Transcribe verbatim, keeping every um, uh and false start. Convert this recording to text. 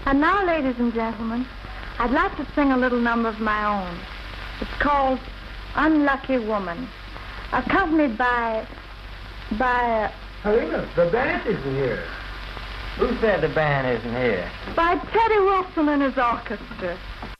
And now, ladies and gentlemen, I'd like to sing a little number of my own. It's called Unlucky Woman, accompanied by, by... Helena, the band isn't here. Who said the band isn't here? by Teddy Wilson and his orchestra.